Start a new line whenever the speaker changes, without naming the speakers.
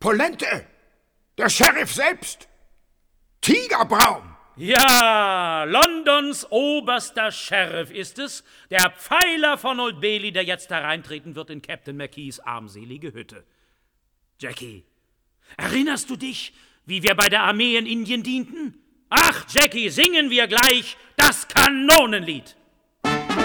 Polente, der Sheriff selbst, Tigerbraum.
Ja, Londons oberster Sheriff ist es, der Pfeiler von Old Bailey, der jetzt hereintreten wird in Captain McKees armselige Hütte. Jackie, erinnerst du dich, wie wir bei der Armee in Indien dienten? Ach, Jackie, singen wir gleich das Kanonenlied.